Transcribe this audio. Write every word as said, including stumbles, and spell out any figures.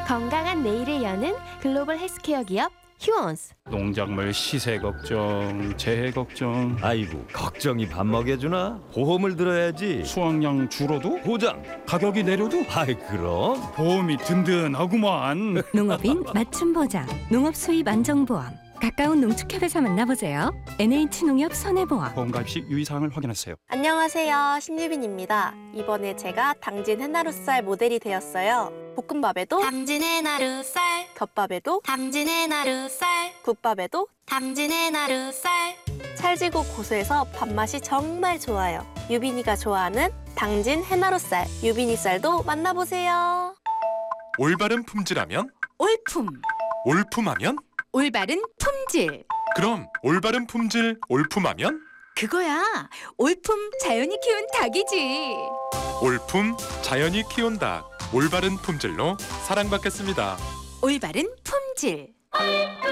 건강한 내일을 여는 글로벌 헬스케어 기업 휴원스. 농작물 시세 걱정, 재해 걱정. 아이고, 걱정이 밥 먹여주나? 보험을 들어야지. 수확량 줄어도 보장. 가격이 내려도 아이 그럼. 보험이 든든하구만. 농업인 맞춤 보장, 농업 수입 안정보험. 가까운 농축협에서 만나보세요. 엔에이치농협 손해보험. 보험 가입 시 유의사항을 확인하세요. 안녕하세요, 신유빈입니다. 이번에 제가 당진 해나루쌀 모델이 되었어요. 볶음밥에도 당진 해나루쌀, 덮밥에도 당진 해나루쌀, 국밥에도 당진 해나루쌀. 찰지고 고소해서 밥맛이 정말 좋아요. 유빈이가 좋아하는 당진 해나루쌀, 유빈이 쌀도 만나보세요. 올바른 품질하면? 올품. 올품하면? 올바른 품질. 그럼 올바른 품질 올품하면? 그거야. 올품 자연이 키운 닭이지. 올품 자연이 키운 닭. 올바른 품질로 사랑받겠습니다. 올바른 품질.